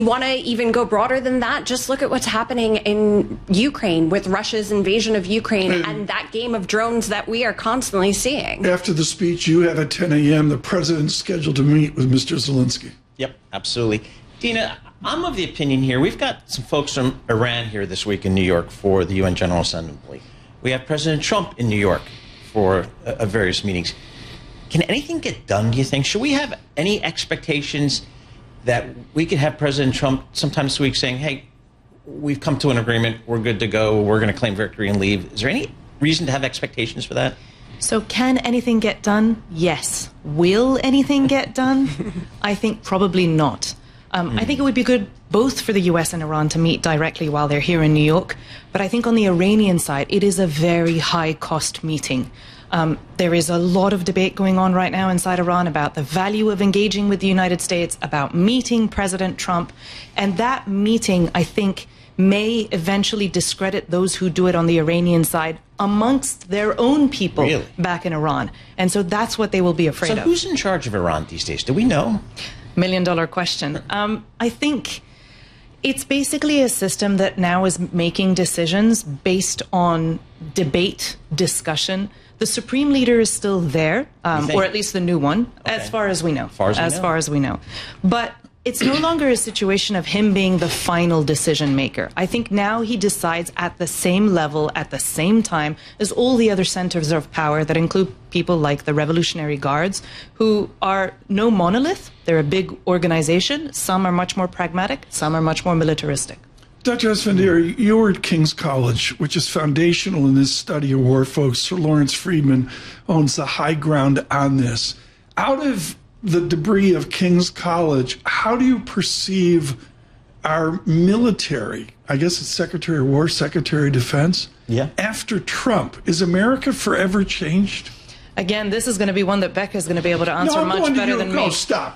Want to even go broader than that? Just look at what's happening in Ukraine with Russia's invasion of Ukraine and that game of drones that we are constantly seeing. After the speech you have at 10 a.m., the president's scheduled to meet with Mr. Zelensky. Yep, absolutely. Dina, I'm of the opinion here, we've got some folks from Iran here this week in New York for the UN General Assembly. We have President Trump in New York for various meetings. Can anything get done, do you think? Should we have any expectations that we could have President Trump sometime this week saying, hey, we've come to an agreement, we're good to go, we're going to claim victory and leave? Is there any reason to have expectations for that? So can anything get done? Yes. Will anything get done? I think probably not. I think it would be good both for the US and Iran to meet directly while they're here in New York. But I think on the Iranian side, it is a very high-cost meeting. There is a lot of debate going on right now inside Iran about the value of engaging with the United States, about meeting President Trump. And that meeting, I think, may eventually discredit those who do it on the Iranian side amongst their own people back in Iran. And so that's what they will be afraid of. So who's in charge of Iran these days? Do we know? $1 million question. I think it's basically a system that now is making decisions based on debate, discussion. The supreme leader is still there, or at least the new one, as far as we know. As far as we know. But it's no longer a situation of him being the final decision maker. I think now he decides at the same level, at the same time, as all the other centers of power that include people like the Revolutionary Guards, who are no monolith. They're a big organization. Some are much more pragmatic, some are much more militaristic. Dr. Esfandiari, you were at King's College, which is foundational in this study of war, folks. Sir Lawrence Friedman owns the high ground on this. Out of the debris of King's College, how do you perceive our military? I guess it's Secretary of War, Secretary of Defense. Yeah. After Trump, is America forever changed? Again, this is going to be one that Becca is going to be able to answer much better than me. No, stop.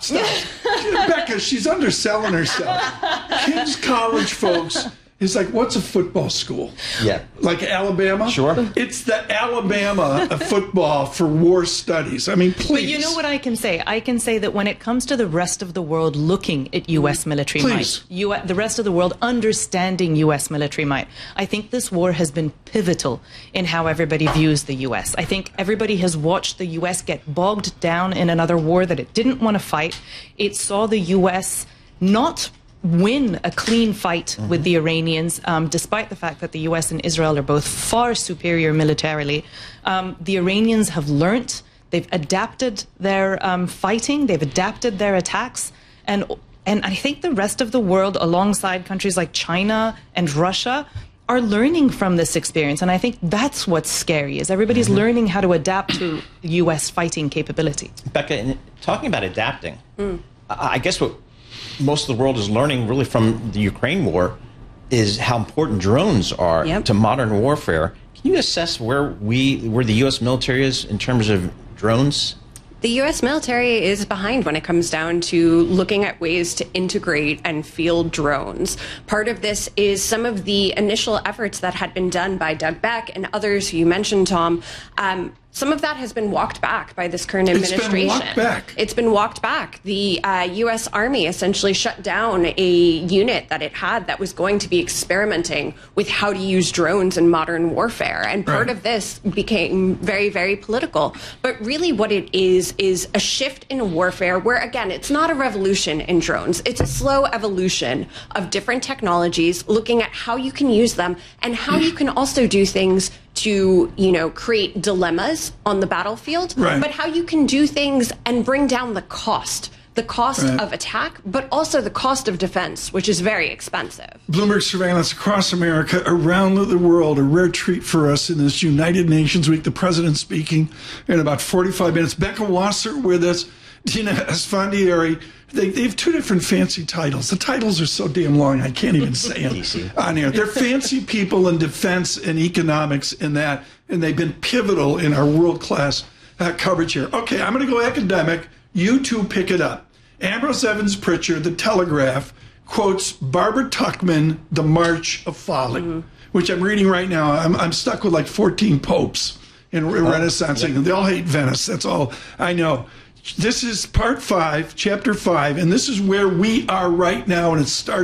Becca, she's underselling herself. King's College, folks, is like, what's a football school? Yeah. Like Alabama? Sure. It's the Alabama of football for war studies. I mean, please. But you know what I can say? I can say that when it comes to the rest of the world looking at U.S. military might, the rest of the world understanding U.S. military might, I think this war has been pivotal in how everybody views the U.S. I think everybody has watched the U.S. get bogged down in another war that it didn't want to fight. It saw the U.S. not win a clean fight with the Iranians, despite the fact that the US and Israel are both far superior militarily. The Iranians have learnt, they've adapted their fighting, they've adapted their attacks, and I think the rest of the world, alongside countries like China and Russia, are learning from this experience. And I think that's what's scary, is everybody's learning how to adapt to US fighting capability. Becca, talking about adapting, I guess what most of the world is learning really from the Ukraine war is how important drones are to modern warfare. Can you assess where the U.S. military is in terms of drones? The U.S. military is behind when it comes down to looking at ways to integrate and field drones. Part of this is some of the initial efforts that had been done by Doug Beck and others who you mentioned, Tom. Some of that has been walked back by this current administration. It's been walked back. It's been walked back. The U.S. Army essentially shut down a unit that it had that was going to be experimenting with how to use drones in modern warfare. And part of this became very, very political. But really what it is a shift in warfare where, again, it's not a revolution in drones. It's a slow evolution of different technologies, looking at how you can use them and how you can also do things to, create dilemmas on the battlefield, but how you can do things and bring down the cost of attack, but also the cost of defense, which is very expensive. Bloomberg surveillance across America, around the world, a rare treat for us in this United Nations Week. The president speaking in about 45 minutes. Becca Wasser with us, Dina Esfandiari. They have two different fancy titles. The titles are so damn long, I can't even say them on here. They're fancy people in defense and economics and that, and they've been pivotal in our world-class coverage here. Okay, I'm going to go academic. You two pick it up. Ambrose Evans Pritchard, The Telegraph, quotes Barbara Tuchman, The March of Folly, which I'm reading right now. I'm stuck with like 14 popes in Renaissance England. They all hate Venice. That's all I know. This is part 5, chapter 5, and this is where we are right now, and it starts